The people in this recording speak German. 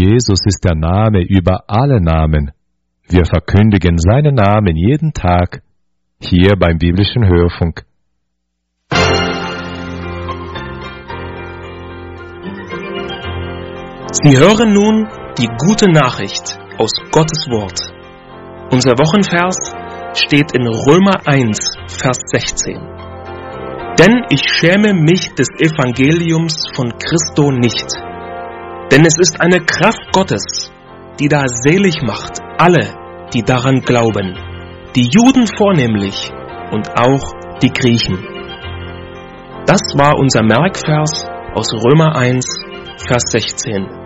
Jesus ist der Name über alle Namen. Wir verkündigen seinen Namen jeden Tag hier beim Biblischen Hörfunk. Sie hören nun die gute Nachricht aus Gottes Wort. Unser Wochenvers steht in Römer 1, Vers 16. Denn ich schäme mich des Evangeliums von Christo nicht. Denn es ist eine Kraft Gottes, die da selig macht alle, die daran glauben, die Juden vornehmlich und auch die Griechen. Das war unser Merkvers aus Römer 1, Vers 16.